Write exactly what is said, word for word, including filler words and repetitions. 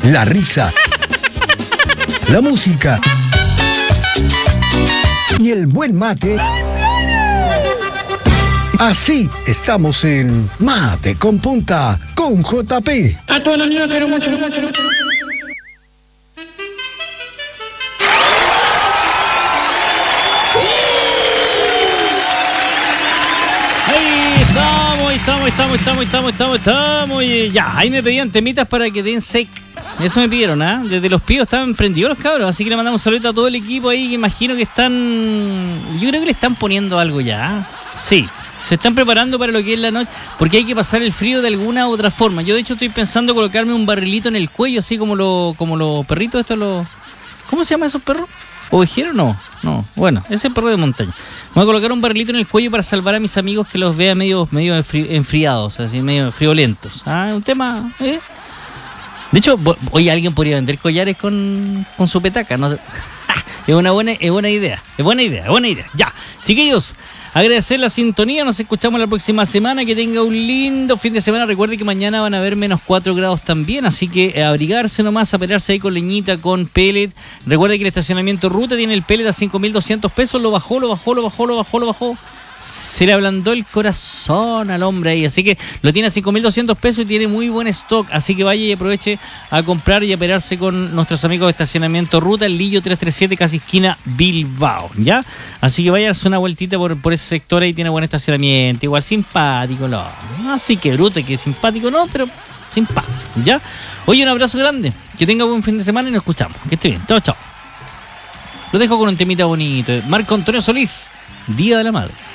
la risa, la música y el buen mate. Así estamos en Mate con Punta con J P. A toda la niña quiero mucho, mucho, mucho. Ahí estamos, estamos, estamos, estamos, estamos, estamos, estamos. Y ya, ahí me pedían temitas para que den sec. Eso me pidieron, ¿ah? ¿eh? Desde los pibos estaban prendidos los cabros, así que le mandamos un saludo a todo el equipo ahí, que imagino que están... Yo creo que le están poniendo algo ya, ¿eh? Sí, se están preparando para lo que es la noche, porque hay que pasar el frío de alguna u otra forma. Yo de hecho estoy pensando colocarme un barrilito en el cuello, así como, lo, como los perritos estos, los... ¿Cómo se llaman esos perros? ¿Ovejeros? No, no, bueno, ese perro de montaña. Me voy a colocar un barrilito en el cuello para salvar a mis amigos que los vea medio, medio enfriados, así medio friolentos. Ah, un tema, ¿eh? De hecho, hoy alguien podría vender collares con, con su petaca, ¿no? Es una buena, es buena idea, es buena idea, es buena idea. Ya, chiquillos, agradecer la sintonía, nos escuchamos la próxima semana, que tenga un lindo fin de semana. Recuerde que mañana van a haber menos cuatro grados también, así que abrigarse nomás, a pelearse ahí con leñita, con pellet. Recuerde que el estacionamiento Ruta tiene el pellet a cinco mil doscientos pesos, lo bajó, lo bajó, lo bajó, lo bajó, lo bajó. Se le ablandó el corazón al hombre ahí, así que lo tiene a cinco mil doscientos pesos y tiene muy buen stock, así que vaya y aproveche a comprar y a pelearse con nuestros amigos de estacionamiento Ruta, el Lillo trescientos treinta y siete, casi esquina Bilbao, ¿ya? Así que vaya a hacer una vueltita por, por ese sector, ahí tiene buen estacionamiento, igual simpático, no, así que bruto, que simpático no, pero simpático, ¿ya? Oye, un abrazo grande, que tenga buen fin de semana y nos escuchamos, que esté bien, chao, chao. Lo dejo con un temita bonito, Marco Antonio Solís, Día de la Madre.